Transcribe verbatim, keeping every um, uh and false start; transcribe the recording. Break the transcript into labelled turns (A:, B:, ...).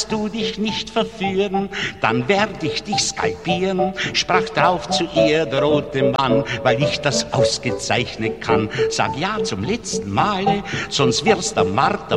A: lass du dich nicht verführen, dann werd ich dich skalpieren, sprach drauf zu ihr der rote Mann, weil ich das ausgezeichnet kann. Sag ja zum letzten Male, sonst wirst am Markt